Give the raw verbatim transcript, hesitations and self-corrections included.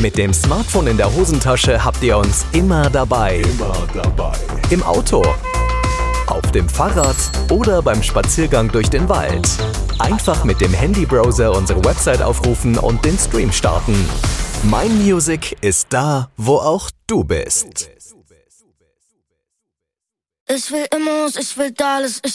Mit dem Smartphone in der Hosentasche habt ihr uns immer dabei. Immer dabei. Im Auto, auf dem Fahrrad oder beim Spaziergang durch den Wald. Einfach mit dem Handybrowser unsere Website aufrufen und den Stream starten. Mein Music ist da, wo auch du bist. Ich will Immos, ich will alles, ich